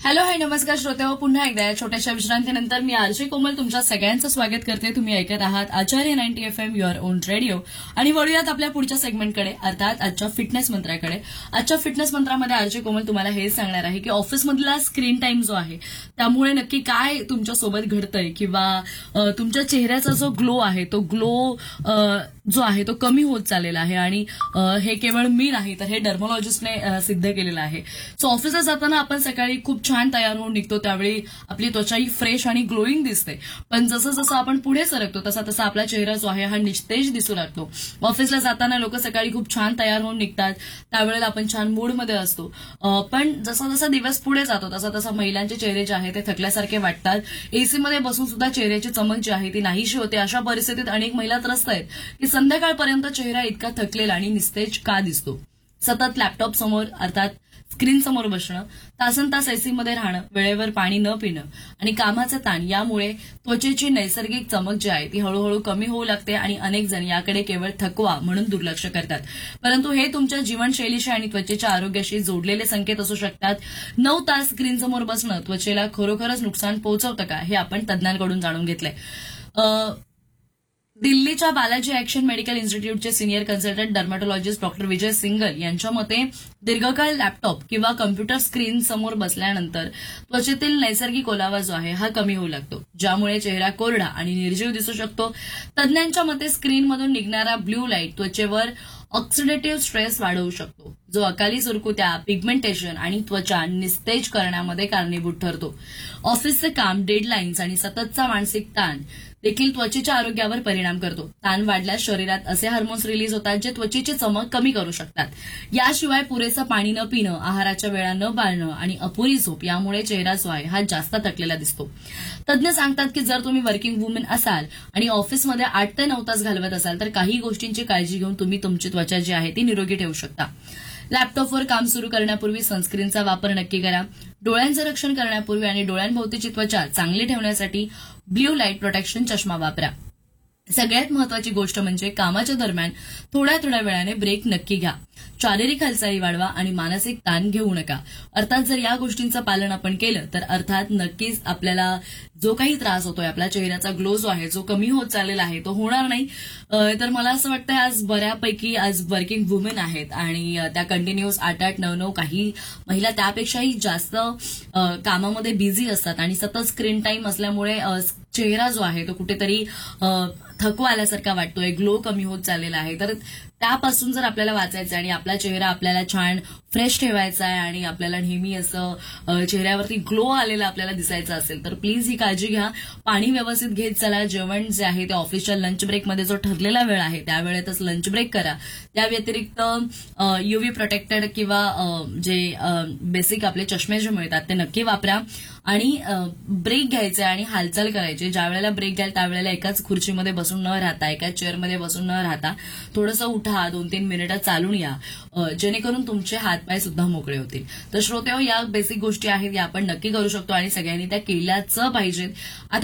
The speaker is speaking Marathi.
हॅलो हाय नमस्कार श्रोतेहो, पुन्हा एकदा या छोट्याशा विश्रांतीनंतर मी आरजे कोमल तुमच्या सगळ्यांचं स्वागत करते. तुम्ही ऐकत आहात आचार्य 90 FM युअर ओन रेडिओ. आणि वळूयात आपल्या पुढच्या सेगमेंटकडे, अर्थात आजच्या फिटनेस मंत्राकडे. आजच्या फिटनेस मंत्रामध्ये आरजे कोमल तुम्हाला हे सांगणार आहे की ऑफिसमधला स्क्रीन टाइम जो आहे त्यामुळे नक्की काय तुमच्यासोबत घडतंय, किंवा तुमच्या चेहऱ्याचा जो ग्लो आहे तो ग्लो जो आहे तो कमी होत चाललेला आहे. आणि हे केवळ मी नाही तर हे डर्मोलॉजिस्टने सिद्ध केलेलं आहे. सो ऑफिसला जाताना आपण सकाळी खूप छान तयार होऊन निघतो, त्यावेळी आपली त्वचाही फ्रेश आणि ग्लोईंग दिसते. पण जसं जसं आपण पुढे सरकतो तसा तसा आपला चेहरा जो आहे हा निस्तेज दिसू लागतो. ऑफिसला जाताना लोक सकाळी खूप छान तयार होऊन निघतात, त्यावेळेला आपण छान मूडमध्ये असतो. पण जसा जसा दिवस पुढे जातो तसा तसा महिलांचे चेहरे जे आहे ते थकल्यासारखे वाटतात. एसीमध्ये बसून सुद्धा चेहऱ्याची चमक जी आहे ती नाहीशी होते. अशा परिस्थितीत अनेक महिला त्रस्त आहेत की संध्याकाळपर्यंत चेहरा इतका थकलेला आणि निस्तेज का दिसतो. सतत लॅपटॉप समोर अर्थात स्क्रीन समोर बसणं, तासन तास एसीमध्ये राहणं, वेळेवर पाणी न पिणं आणि कामाचा ताण यामुळे त्वचेची नैसर्गिक चमक जी आहे ती हळूहळू कमी होऊ लागते आणि अनेक जण याकडे केवळ थकवा म्हणून दुर्लक्ष करतात. परंतु हे तुमच्या जीवनशैलीशी आणि त्वचेच्या आरोग्याशी जोडलेले संकेत असू शकतात. 9 तास स्क्रीन समोर बसणं त्वचेला खरोखरच नुकसान पोहोचवतं का, हे आपण तज्ज्ञांकडून जाणून घेतलंय. दिल्लीच्या Balaji action medical इन्स्टिट्यूटचे senior consultant डर्मॅटॉलॉजिस्ट doctor विजय सिंगल यांच्या मते दीर्घकाळ लॅपटॉप किंवा कम्प्युटर स्क्रीन समोर बसल्यानंतर त्वचेतील नैसर्गिक ओलावा जो आहे हा कमी होऊ लागतो, ज्यामुळे चेहरा कोरडा आणि निर्जीव दिसू शकतो. तज्ज्ञांच्या मते स्क्रीनमधून निघणारा ब्ल्यू लाईट त्वचेवर ऑक्सिडेटिव्ह स्ट्रेस वाढवू शकतो, जो अकाली सुरकुत्या, पिगमेंटेशन आणि त्वचा निस्तेज करण्यामध्ये कारणीभूत ठरतो. ऑफिसचे काम, डेडलाईन्स आणि सततचा मानसिक ताण देखील त्वचेच्या आरोग्यावर परिणाम करतो. ताण वाढल्यास शरीरात असे हार्मोन्स रिलीज होतात जे त्वचेची चमक कमी करू शकतात. याशिवाय पुरेसं पाणी न पिणं, आहाराच्या वेळा न पाळणं आणि अपुरी झोप यामुळे चेहरा जो आहे हा जास्त थकलेला दिसतो. तज्ज्ञ सांगतात की जर तुम्ही वर्किंग वुमन असाल आणि ऑफिसमध्ये 8 ते 9 तास घालवत असाल तर काही गोष्टींची काळजी घेऊन तुम्ही तुमची त्वचा जी आहे ती निरोगी ठेवू शकता. लॅपटॉपवर काम सुरू करण्यापूर्वी सनस्क्रीनचा वापर नक्की करा. डोळ्यांचं रक्षण करण्यापूर्वी आणि डोळ्यांभोवतीची त्वचा चांगली ठेवण्यासाठी ब्ल्यू लाईट प्रोटेक्शन चष्मा वापरा. सगळ्यात महत्वाची गोष्ट म्हणजे कामाच्या दरम्यान थोड्या थोड्या वेळाने ब्रेक नक्की घ्या. शारीरिक हालचाली वाढवा आणि मानसिक ताण घेऊ नका. अर्थात जर या गोष्टींचं पालन आपण केलं तर अर्थात नक्कीच आपल्याला जो काही त्रास होतोय, आपल्या चेहऱ्याचा ग्लो जो आहे जो कमी होत चाललेला आहे तो होणार नाही. तर मला असं वाटतं आज बऱ्यापैकी आज वर्किंग वुमेन आहेत आणि त्या कंटिन्युअस 8-8, 9-9, काही महिला त्यापेक्षाही जास्त कामामध्ये बिझी असतात आणि सतत स्क्रीन टाईम असल्यामुळे चेहरा जो आहे तो कुठेतरी थकवा आल्यासारखा वाटतोय, ग्लो कमी होत चाललेला आहे. तर त्यापासून जर आपल्याला वाचायचं आणि आपला चेहरा आपल्याला छान फ्रेश ठेवायचा आहे आणि आपल्याला नेहमी असं चेहऱ्यावरती ग्लो आलेला आपल्याला दिसायचं असेल तर प्लीज ही काळजी घ्या. पाणी व्यवस्थित घेत चला. जेवण जे आहे ते ऑफिसच्या लंच ब्रेकमध्ये जो ठरलेला वेळ आहे त्यावेळेतच लंच ब्रेक करा. त्या व्यतिरिक्त युव्ही प्रोटेक्टेड किंवा जे बेसिक आपले चष्मे जे मिळतात ते नक्की वापरा. आणि ब्रेक घ्यायचे आणि हालचाल करायची. ज्या वेळेला ब्रेक घ्याल त्यावेळेला एकाच खुर्चीमध्ये बसून न राहता, एकाच चेअरमध्ये बसून न राहता थोडंसं उठा, 2-3 मिनिटं चालून या, जेणेकरून तुमचे हातपाय सुद्धा मोकळे होतील. तर श्रोतेहो, या बेसिक गोष्टी आहेत या आपण नक्की करू शकतो आणि सगळ्यांनी त्या केल्याच पाहिजेत. आता